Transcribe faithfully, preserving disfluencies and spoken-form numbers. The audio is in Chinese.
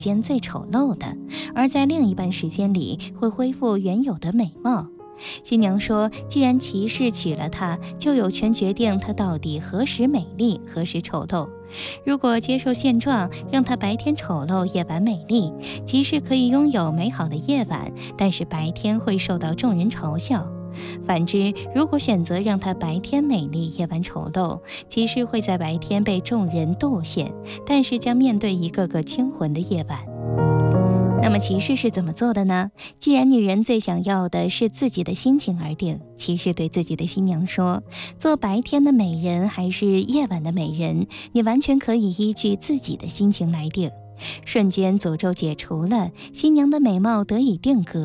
间最丑陋的，而在另一半时间里会恢复原有的美貌。新娘说，既然骑士娶了她，就有权决定她到底何时美丽，何时丑陋。如果接受现状，让她白天丑陋，夜晚美丽，骑士可以拥有美好的夜晚，但是白天会受到众人嘲笑。反之，如果选择让她白天美丽，夜晚丑陋，骑士会在白天被众人妒羡，但是将面对一个个惊魂的夜晚。那么骑士是怎么做的呢？既然女人最想要的是自己的心情而定，骑士对自己的新娘说，做白天的美人还是夜晚的美人，你完全可以依据自己的心情来定。瞬间诅咒解除了，新娘的美貌得以定格。